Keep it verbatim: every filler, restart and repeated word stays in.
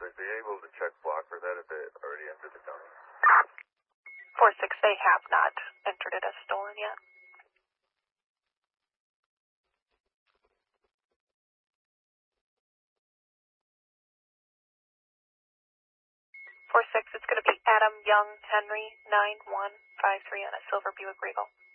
Is he able to check block for that if it already entered the county? four six, they have not entered it as stolen yet. four six, it's going to be Adam Young Henry, nine one five three on a silver Buick Regal.